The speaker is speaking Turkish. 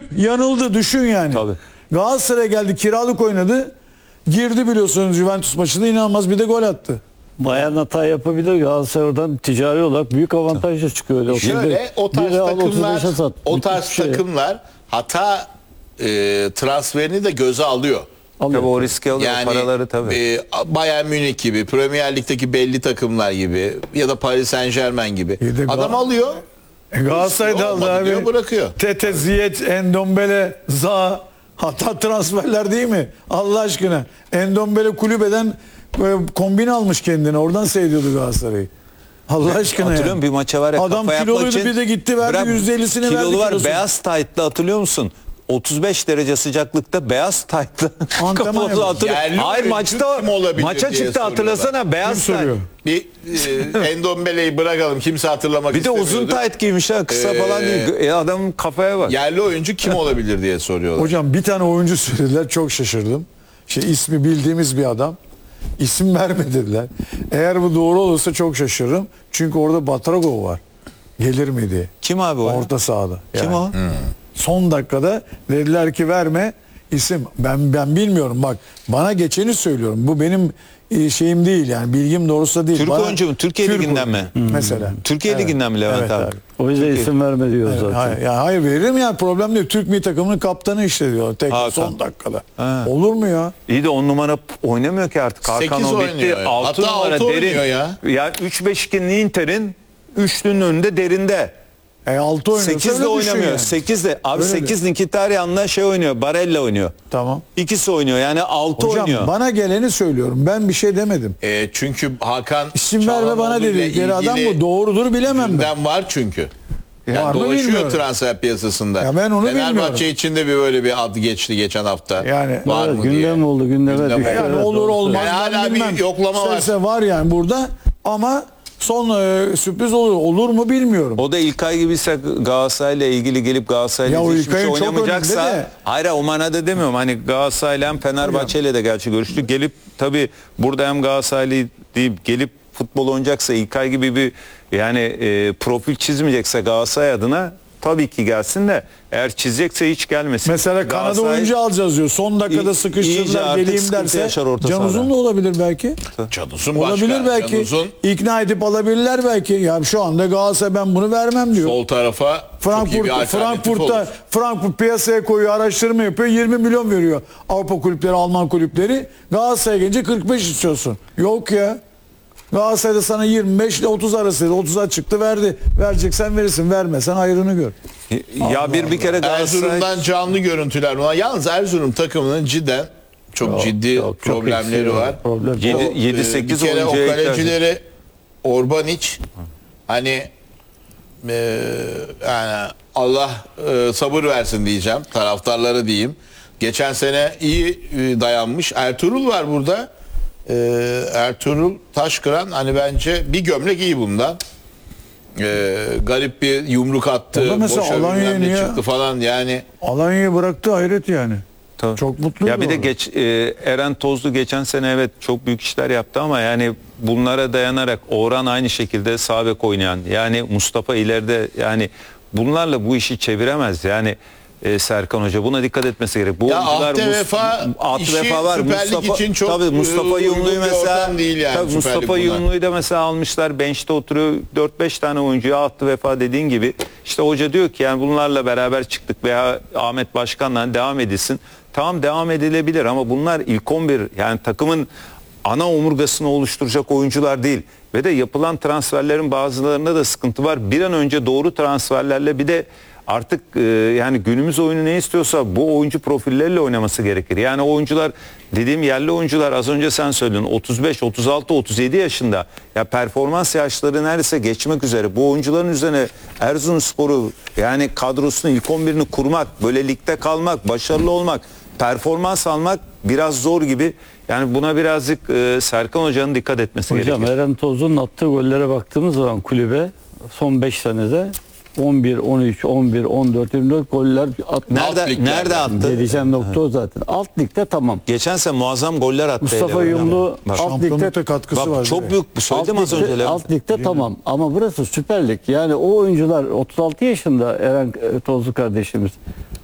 yanıldı, düşün yani. Tabii. Galatasaray'a geldi, kiralık oynadı. Girdi biliyorsunuz Juventus maçında, inanılmaz bir de gol attı. Bayan hata yapabilir. Galatasaray oradan ticari olarak büyük avantajla çıkıyor. Öyle Şöyle o tarz biri al, takımlar 35'e sat. o tarz Müthiş bir şey. takımlar hata transferini de göze alıyor. Alıyor. Tabii o riski alıyor, Yani paraları tabii. Bayern Münih gibi, Premier Lig'deki belli takımlar gibi ya da Paris Saint-Germain gibi. Bir de Adam alıyor. Galatasaray'da aldı Olmadı abi. diyor, bırakıyor. Tete, Ziyech, Endombele, Zaha. Hatta transferler değil mi? Allah aşkına. Endombele kulübeden kombin almış kendine. Oradan seyrediyordu Galatasaray'ı. Allah aşkına Hatırlıyor ya. musun? Bir maça var ya, Adam kafa yapmak kiloluydu, için. bir de gitti verdi, Bırak, %50'sini verdi kilolu var, kilosunu. beyaz taytlı, hatırlıyor musun? 35 derece sıcaklıkta beyaz taytlı. Antrenman kapalı yapıyor. hatırlıyor. Yerli Hayır, oyuncu maçta kim olabilir maça diye çıktı, hatırlasana, Kim beyaz tayt. soruyor? Bir Endombele'yi bırakalım. Kimse hatırlamak Bir de uzun istemiyordu. tayt giymiş ha, kısa falan değil. Adamın kafaya bak. Yerli oyuncu kim olabilir diye soruyorlar. Hocam bir tane oyuncu söylediler, çok şaşırdım. İsmi bildiğimiz bir adam. İsim vermediler. Eğer bu doğru olursa çok şaşırırım. Çünkü orada Batragov var. Gelir mi diye. Kim abi o? Orta sahada. Kim Yani. o? Son dakikada dediler ki verme isim. Ben bilmiyorum, bak bana geçeni söylüyorum. Bu benim şeyim değil yani, bilgim doğrusu da değil. Türk Bana, oyuncu mu? Türkiye Türk Ligi'nden mi? Mesela. Türkiye Evet. Ligi'nden mi Levent Evet abi? O yüzden isim verme diyor zaten. Hayır veririm yani, problem değil. Türk milli takımının kaptanı işte diyor. Tek Hakan. son dakikada. Ha. Olur mu ya? İyi de 10 numara oynamıyor ki artık. Hakan 8 o bitti. oynuyor ya. 6 Hatta numara 6 derin. oynuyor ya. Ya 3-5-2'nin Inter'in üçlünün önünde, derinde. 6 oynuyorsa 8 de öyle düşün oynamıyor. yani. 8 de. Abi Öyle 8 Mkhitaryan'la şey oynuyor. Barella oynuyor. Tamam. İkisi oynuyor. Yani 6 Hocam oynuyor. bana geleni söylüyorum. Ben bir şey demedim. Çünkü Hakan İsim verme bana Çalhanoğlu ile dedikleri adam ilgili bu. Doğrudur bilemem ben. gündem var çünkü. Yani Var mı dolaşıyor bilmiyorum. transfer piyasasında. Ya ben onu Fenerbahçe bilmiyorum. içinde bir böyle bir ad geçti geçen hafta. Yani var Evet, mı diye. gündem oldu, gündeme Gündem düştü. oldu. Yani Evet, olur doğru olmaz Yani ben hala bir bilmem. yoklama var. Sese var yani burada, ama son sürpriz olur mu bilmiyorum. O da İlkay gibiyse, Galatasaray'la ilgili gelip Galatasaray'la Ya o hiçbir şey İlkay'ın çok oynamayacaksa, önünde de. hayır o manada demiyorum. Hani Galatasaray'la hem Fenerbahçe'yle de gerçi görüştü. Gelip tabii burada hem Galatasaraylı deyip gelip futbol oynayacaksa, İlkay gibi bir yani profil çizmeyecekse Galatasaray adına, tabii ki gelsin de eğer çizecekse hiç gelmesin. Mesela Kanada Galatasaray- oyuncu alacağız diyor. Son dakikada iyice sıkıştırdılar, artık geleyim sıkıntı derse. yaşar orta Can Uzun sahada. da olabilir belki. Can Uzun başka. Olabilir belki. Can Uzun İkna edip alabilirler belki. Ya şu anda Galatasaray ben bunu vermem diyor. sol tarafa çok iyi bir alternatif olur. Frankfurt piyasaya koyuyor, araştırma yapıyor, 20 milyon veriyor Avrupa kulüpleri, Alman kulüpleri. Galatasaray'a gelince 45 istiyorsun. Yok ya. Galatasaray'da sana 25 ile 30 arasıydı. 30'a çıktı, verdi. Vereceksen verirsin, vermesen hayrını gör. Ya bir kere Galatasaray Erzurum'dan canlı görüntüler var. Yalnız Erzurum takımının cidden çok ciddi çok problemleri eksiği var. Problem. O, 7-8 bir kere o oyuncuya kalecileri Orbanic, hani yani Allah sabır versin diyeceğim. Taraftarları diyeyim. Geçen sene iyi dayanmış. Ertuğrul var burada. Ertuğrul Taşkıran, hani bence bir gömlek iyi bundan. Garip bir yumruk attı. O da mesela boşa Alanya'ya bilmem ne niye- çıktı falan yani. Alanya'yı bıraktı, hayret yani. Tabii. Çok mutluydu Ya bir de orada. Eren Tozlu geçen sene evet çok büyük işler yaptı ama yani bunlara dayanarak Orhan aynı şekilde sağ bek oynayan, yani Mustafa ileride, yani bunlarla bu işi çeviremez. Yani Serkan Hoca buna dikkat etmesi gerek. Bu Ya oyuncular Ahde Vefa işi Süper Lig için çok tabii Mustafa uygun Yunlu'yu bir mesela ortam değil yani tabii Süper Lig Mustafa buna. Yunlu'yu da mesela almışlar, bench'te oturuyor, 4-5 tane oyuncuya Ahde Vefa dediğin gibi. İşte hoca diyor ki yani bunlarla beraber çıktık veya Ahmet Başkan'la devam edilsin. Tamam, devam edilebilir ama bunlar ilk 11, yani takımın ana omurgasını oluşturacak oyuncular değil. Ve de yapılan transferlerin bazılarında da sıkıntı var. Bir an önce doğru transferlerle, bir de artık yani günümüz oyunu ne istiyorsa bu oyuncu profilleriyle oynaması gerekir. Yani o oyuncular, dediğim yerli oyuncular, az önce sen söyledin, 35, 36, 37 yaşında. Ya performans yaşları neredeyse geçmek üzere. Bu oyuncuların üzerine Erzurumspor'u, yani kadrosunu, ilk 11'ini kurmak, böyle ligde kalmak, başarılı olmak, performans almak biraz zor gibi. Yani buna birazcık Serkan Hoca'nın dikkat etmesi Hocam gerekir. Eren Tozlu'nun attığı gollere baktığımız zaman kulübe son 5 senede 11, 13, 11, 14, 24 goller attı. Nerede attı? Geleceğim nokta o zaten. Alt ligde tamam. Geçen sene muazzam goller attı. Mustafa hele. Yumlu Bak, alt ligde Şampiyonlukta katkısı var. çok büyük, söyledim az önce. Levent. alt ligde tamam ama burası Süper Lig. Yani o oyuncular 36 yaşında, Eren Tozlu kardeşimiz.